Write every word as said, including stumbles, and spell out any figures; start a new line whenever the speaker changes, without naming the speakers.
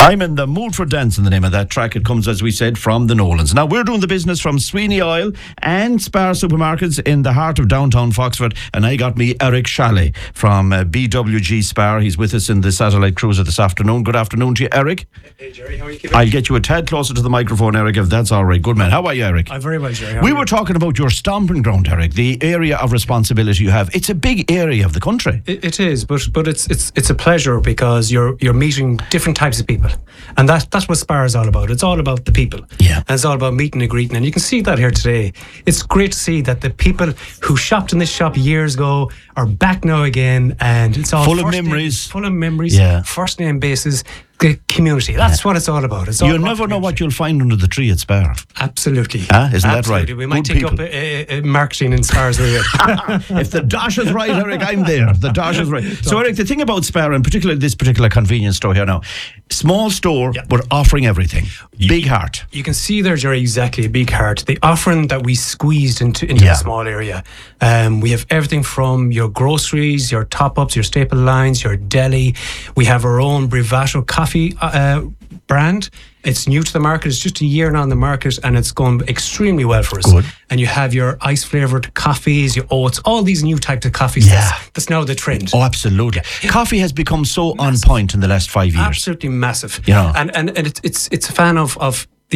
I'm in the mood for dance in the name of that track. It comes, as we said, from the Nolans. Now, we're doing the business from Sweeney Oil and Spar Supermarkets in the heart of downtown Foxford. And I got me Eric Chalet from uh, B W G Spar. He's with us in the satellite cruiser this afternoon. Good afternoon to you, Eric.
Hey, Jerry, how are you keeping?
I'll get you a tad closer to the microphone, Eric, if that's all right. Good man. How are you, Eric?
I'm very well, Jerry. How
we
are
were
you?
talking about your stomping ground, Eric, the area of responsibility you have. It's a big area of the country.
It, it is, but but it's it's it's a pleasure because you're you're meeting different types of people, and that that's what Spar is all about. It's all about the people,
Yeah.
and it's all about meeting and greeting. And you can see that here today. It's great to see that the people who shopped in this shop years ago are back now again, and it's all
Full of
first name-
memories.
full of memories,
Yeah.
first name basis. The community. That's what it's all about. It's all
You
about
never know
community.
what you'll find under the tree at Spar.
Absolutely.
Ah, isn't that
Absolutely.
right?
We might
Good
take
people.
up a, a, a marketing in Spar as well.
If the dash is right, Eric, I'm there. The dash is right. So, Eric, the thing about Spar, and particularly this particular convenience store here now, small store,
Yeah.
but offering everything. Big heart.
You can see there, Jerry, exactly, a big heart. The offering that we squeezed into, into
Yeah.
a small area. Um, we have everything from your groceries, your top-ups, your staple lines, your deli. We have our own Brivato coffee uh, brand. It's new to the market. It's just a year now on the market, and it's going extremely well for us.
Good.
And you have your ice-flavoured coffees, your oats, all these new types of coffees.
Yeah.
That's, that's now the trend.
Oh, absolutely. Coffee has become so on point in the last five years.
Absolutely massive.
You know.
And and, and it's, it's it's a fan of, of